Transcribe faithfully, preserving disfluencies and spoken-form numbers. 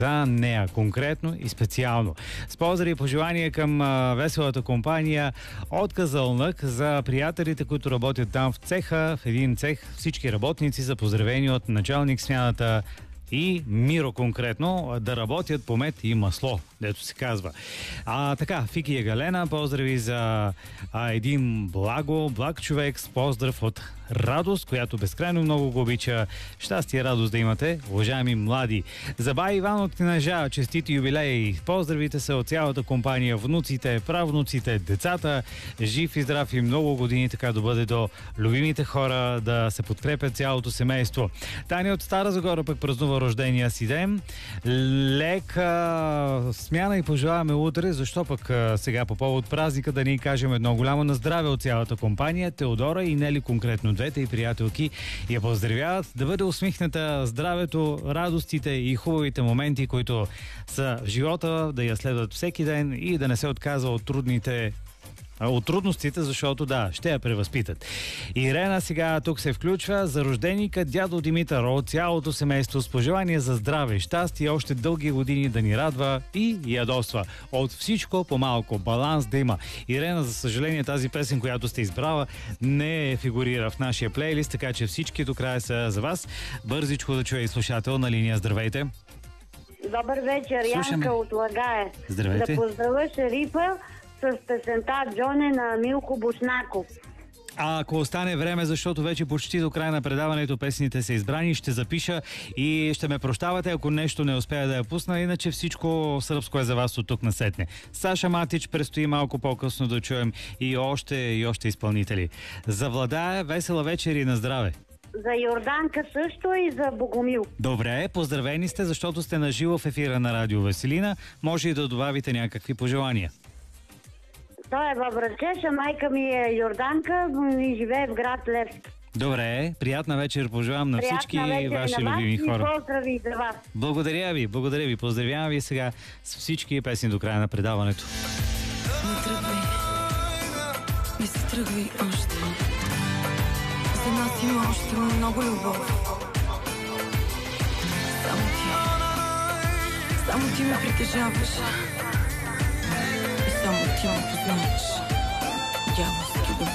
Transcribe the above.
за нея конкретно и специално. С поздрави и пожелания към а, веселата компания от Казълнък за приятелите, които работят там в цеха, в един цех. Всички работници са поздравени от началник смяната и Миро конкретно да работят по мед и масло, дето се казва. А така, Фики и Галена, поздрави за а, един благо, благ човек с поздрав от Радост, която безкрайно много го обича. Щастие и радост да имате, уважаеми млади. За бай Иван от Кнежа, честити юбилеи. Поздравите са от цялата компания, внуците, правнуците, децата. Жив и здрав и много години така да бъде до любимите хора, да се подкрепят цялото семейство. Таня от Стара Загора пък празнува рождения си ден. Лека смяна и пожелаваме утре, защо пък сега по повод празника да ни кажем едно голямо на здраве от цялата компания. Теодора и Нели конкретно двете и приятелки я поздравяват да бъде усмихната здравето, радостите и хубавите моменти, които са в живота, да я следват всеки ден и да не се отказва от трудните от трудностите, защото да, ще я превъзпитат. Ирена сега тук се включва за рожденика дядо Димитър от цялото семейство с пожелание за здраве, щастие, още дълги години да ни радва и ядоства. От всичко по малко, баланс да има. Ирена, за съжаление, тази песен, която сте избрала, не фигурира в нашия плейлист, така че всички до края са за вас. Бързичко да чуя и слушател на линия. Здравейте! Добър вечер, Слушаме. Янка от Лагая. Здравейте! Да поздравя шерифа с песента Джоне на Милко Бушнаков. А ако остане време, защото вече почти до края на предаването песните са избрани, ще запиша и ще ме прощавате, ако нещо не успея да я пусна, иначе всичко сръбско е за вас от тук насетне. Саша Матич предстои малко по-късно да чуем и още и още изпълнители. За Владая, весела вечер и на здраве! За Йорданка също и за Богомил. Добре, поздравени сте, защото сте наживо в ефира на Радио Веселина. Може и да добавите някакви пожелания. Той е във Врачеша, майка ми е Йорданка и живее в град Левски. Добре, приятна вечер пожелавам на Приятна всички вечер ваши на вас любими хора. И поздрави за вас. Благодаря ви, благодаря ви. Поздравявам ви сега с всички песни до края на предаването. Не тръгвай, не се тръгвай още. За нас има още много любов. Само ти, само ти ме притежаваш. И само ти ме познаваш. Дявол.